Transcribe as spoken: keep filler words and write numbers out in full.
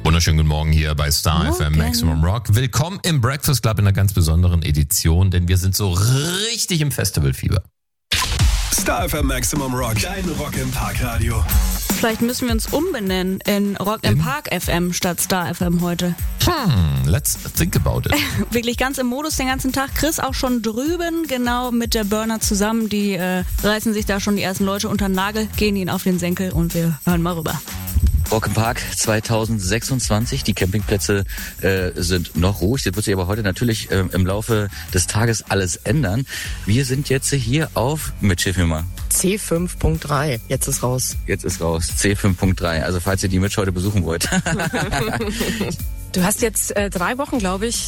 Wunderschönen guten Morgen hier bei Star F M Maximum Rock. Willkommen im Breakfast Club in einer ganz besonderen Edition, denn wir sind so richtig im Festivalfieber. Star F M Maximum Rock, dein Rock im Park Radio. Vielleicht müssen wir uns umbenennen in Rock im Park F M statt Star F M heute. Hm, let's think about it. Wirklich ganz im Modus den ganzen Tag. Chris auch schon drüben, genau mit der Burner zusammen. Die äh, reißen sich da schon die ersten Leute unter den Nagel, gehen ihnen auf den Senkel und wir hören mal rüber. Rock im Park zwanzig sechsundzwanzig, die Campingplätze äh, sind noch ruhig. Das wird sich aber heute natürlich äh, im Laufe des Tages alles ändern. Wir sind jetzt hier auf, mit Schiff mir mal. C fünf Punkt drei, jetzt ist raus. Jetzt ist raus, C fünf Punkt drei, also falls ihr die Mitch heute besuchen wollt. Du hast jetzt äh, drei Wochen, glaube ich,